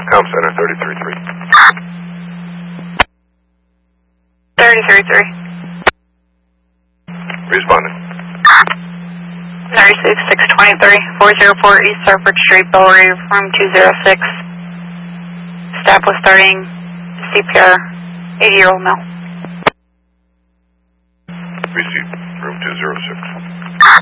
Com Center, 33-3. 33-3. Responding. 36-623, 404 East Surford Street, Bellary, room 206. Staff was starting CPR, 80-year-old male. Received, room 206.